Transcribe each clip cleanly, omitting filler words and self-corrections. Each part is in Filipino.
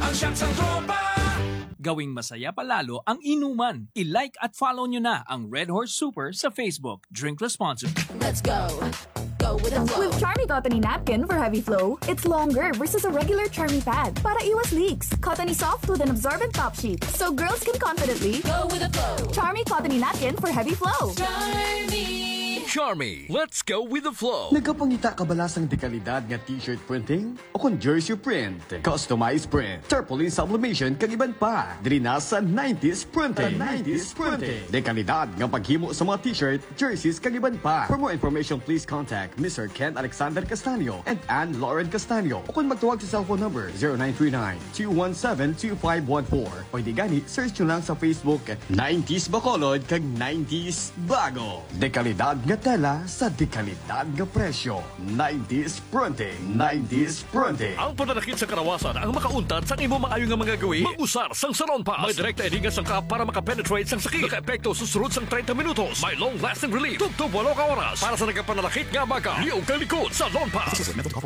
ang siyang tropa. Gawing masaya palalo ang inuman. I-like at follow nyo na ang Red Horse Super sa Facebook. Drink responsibly. Let's go. Go with the flow. With Charmy Cottony Napkin for heavy flow, it's longer versus a regular Charmy pad para iwas leaks. Cottony soft with an absorbent top sheet, so girls can confidently Go with the flow. Charmy Cottony Napkin for heavy flow. Charmy, let's go with the flow. Nagapangita ka balasang dekalidad nga t-shirt printing? O kung jersey print, customized print, tarpaulin sublimation kag iban pa. Diri na sa 90s Printing. 90s Printing. Dekalidad nga paghimo sa mga t-shirt, jerseys kag iban pa. For more information, please contact Mr. Ken Alexander Castaño and Ann Lauren Castaño. O kung magtuwag sa cellphone number 0939-217-2514. O di gani, search nyo lang sa Facebook 90s Bacolod kag 90s Bago. Dekalidad nga tela sa dekalidad nga presyo. 90s Printing. 90s Printing. Ang pananakit sa karawasan ang makauntad sa imo maayo nga mga gawi. Mag-usar sang Salon Pass. May direkta edingan sang ka para makapenetrate sang sakit. Naka-epekto susunod sang 30 minutos. May long-lasting relief. Tugtog 8 ka oras. Para sa nagapananakit nga baka. Liog kang likod. Salon Pass.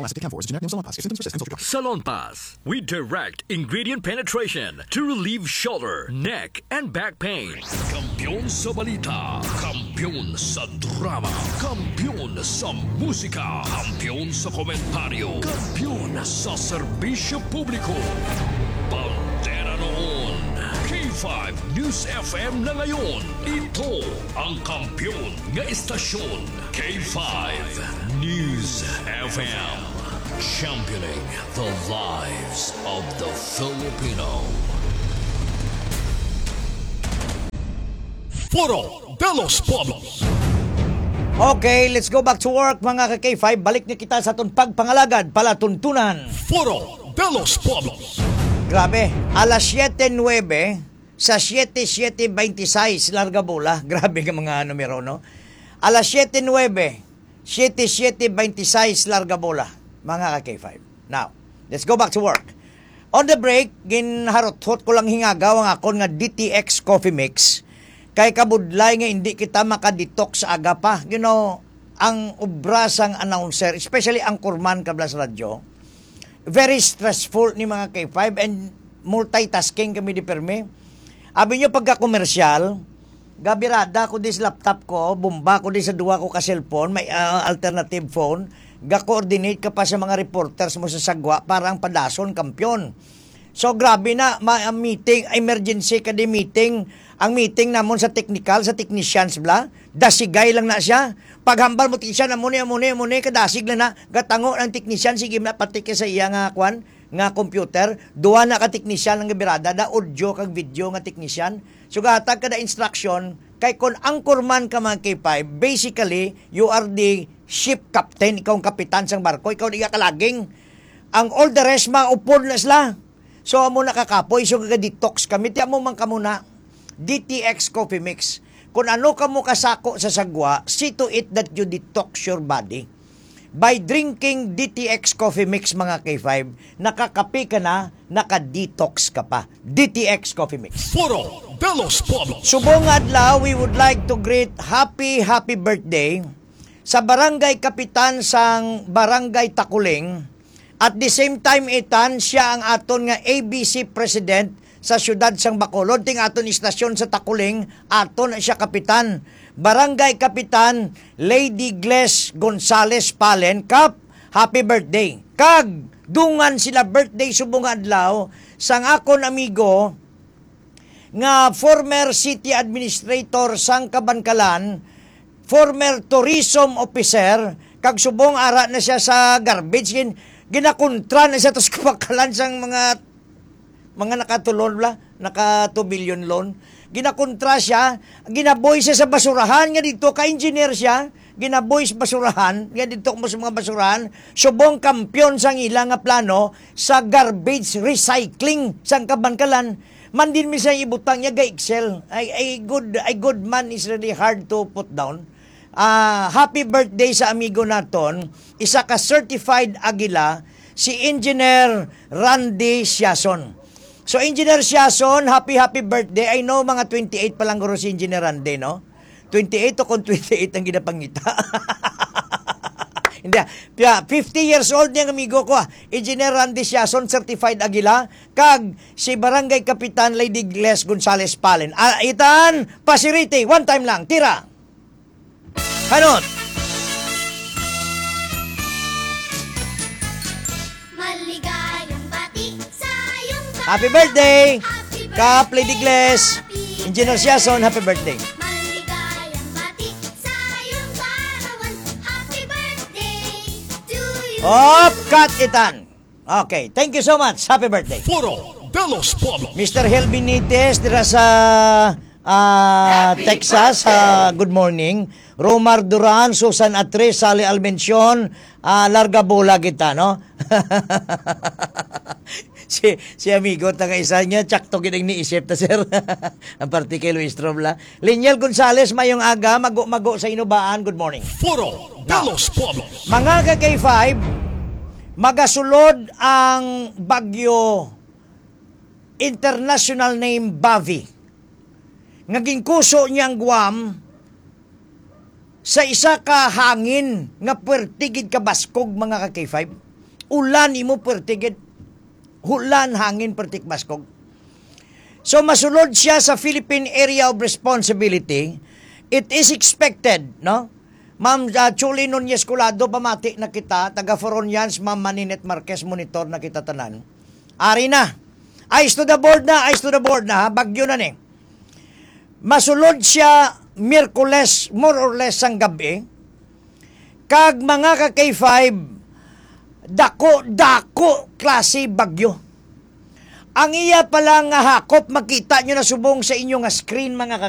Salon Pass. We direct ingredient penetration to relieve shoulder, neck, and back pain. Kampiyon sa balita. Kampiyon sa drama. Kampiyon sa musika. Kampiyon sa komentaryo. Kampiyon sa serbisyo publiko. Bandera noon. K5 News FM na ngayon. Ito ang kampiyon nga istasyon. K5 News FM. Championing the lives of the Filipino. Foro de los Pueblos. Okay, let's go back to work mga ka-K5. Balik na kita sa itong pagpangalagad, palatuntunan. Foro de los Pueblos. Grabe, alas 7:09 sa 7:26 larga bola. Grabe ka mga numero, no? Alas 7:09, 7:26 larga bola, mga ka-K5. Now, let's go back to work. On the break, ginharot-hot ko lang hingagaw ang akon nga DTX Coffee Mix. Kay kabudlay nga hindi kita makadetox sa aga pa. You know, ang obrasang announcer, especially ang kurman kabla sa radyo, very stressful ni mga K5 and multitasking kami di perme. Abi nyo pagka-komersyal, gabirada ko di sa laptop ko, bumba ko di sa duwa ko ka cellphone, may alternative phone, ga-coordinate ka pa sa mga reporters mo sa sagwa parang padason kampiyon. So grabe na, meeting, emergency ka di meeting. Ang meeting namon sa technical, sa technicians bla, dasigay lang na siya. Paghambal mo technician, amuni, kadasig lang na. Gatango ng technician, sige na pati ka sa iya nga kwan, nga computer. Duwa na ka technician ng gabirada, da audio kag video nga technician. So gatag ka da instruction, kay kon anchorman ka mga K5, basically, you are the ship captain, ikaw ang kapitan sang barko, ikaw ang kalaging. Ang all the rest, mga upod na sila. So amo nakakapoy, so kaga-detox kami. Tiyan mo man ka muna, DTX Coffee Mix. Kung ano ka mo kasako sa sagwa, see to it that you detox your body. By drinking DTX Coffee Mix mga K5, nakakape ka na, naka-detox ka pa. DTX Coffee Mix. Foro de los Pueblos. Subong adlaw, we would like to greet happy birthday sa barangay kapitan sang barangay Takuling. At the same time itan, siya ang aton nga ABC president sa syudad sang Bacolod, ting aton istasyon sa Takuling, aton siya kapitan. Barangay Kapitan Lady Gles Gonzales Palen, Kap, happy birthday. Kag, dungan sila birthday subong adlaw sang akon amigo nga former city administrator sang Kabankalan, former tourism officer, kag subong ara na siya sa garbage, ginakontra na siya tos Kabankalan sang mga nakatulon bla, naka 2 billion loan. Ginakontra siya, ginaboy siya sa basurahan, nga dito ka-engineer siya, ginaboy sa basurahan, nga dito mo sa mga basurahan, subong kampiyon sang ilang nga plano sa garbage recycling sang Kabankalan. Man din mi sa ibutang niya ga Excel. A good man is really hard to put down. Happy birthday sa amigo naton, isa ka certified Agila, si Engineer Randy Siason. So, Engineer Siason, happy birthday. I know, mga 28 pa lang guro si Engineer Randy, no? 28 o kung 28 ang ginapangita. Hindi. 50 years old niyang amigo ko. Engineer Randy Siason, certified Agila. Kag si Barangay Kapitan Lady Gles Gonzales Palen. Itan, pasiriti. One time lang. Tira. Kanon. Maligayang bati sa iyong Happy birthday. Happy Kap birthday, Lady Gles. happy Engineer Siason, happy birthday. Maligayang bati sa iyong kaarawan. Happy birthday to you. Cut itan. Okay, thank you so much. Happy birthday. Foro de los Pueblos. Mr. Hel Benitez dira sa Texas, good morning. Romar Duran, Susan Atres, Sally Almencion, larga bola kita, no? si amigo, taga isa niya, tsakto ginang niisip ta, sir. Ang partikel Luis Trobla. Liniel Gonzales, mayong aga, mago sa inubaan, good morning. Foro de los Pueblos. Mga ka-K5, magasulod ang bagyo international name Bavi. Ngaging kuso niyang Guam sa isa ka hangin nga puertigid ka baskog mga ka-K5. Ulan imo puertigid. Hulan hangin pertik baskog. So masulod siya sa Philippine Area of Responsibility. It is expected, no? Ma'am Chuli Nunez Colado, pamati na kita. Taga Foronians, Ma'am Maninet Marquez, monitor na kita tanan. Ari na. Eyes to the board na, ha? Bagyo na ni. Masulod siya Miyerkules, more or less ang gabi. Kag mga ka-K5, dako klase bagyo. Ang iya pala nga hakop, makita nyo na subong sa inyong screen mga